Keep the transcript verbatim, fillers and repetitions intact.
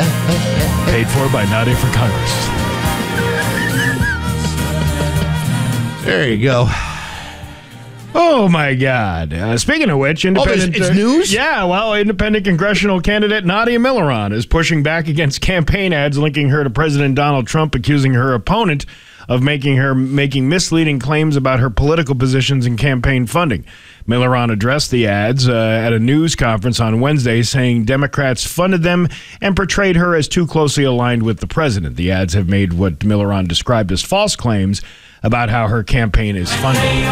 Paid for by Naughty for Congress. There you go. Oh, my God. Uh, speaking of which, independent... Oh, it's, it's news? Yeah, well, independent congressional candidate Nadia Milleron is pushing back against campaign ads linking her to President Donald Trump, accusing her opponent of making her making misleading claims about her political positions and campaign funding. Milleron addressed the ads uh, at a news conference on Wednesday, saying Democrats funded them and portrayed her as too closely aligned with the president. The ads have made what Milleron described as false claims about how her campaign is funded.